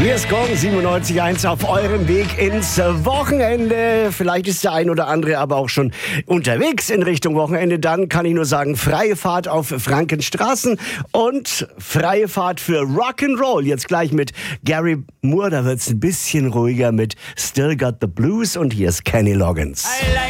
Hier ist Gong 97.1 auf eurem Weg ins Wochenende. Vielleicht ist der ein oder andere aber auch schon unterwegs in Richtung Wochenende. Dann kann ich nur sagen, freie Fahrt auf Frankenstraßen und freie Fahrt für Rock'n'Roll. Jetzt gleich mit Gary Moore, da wird's ein bisschen ruhiger mit Still Got the Blues und hier ist Kenny Loggins.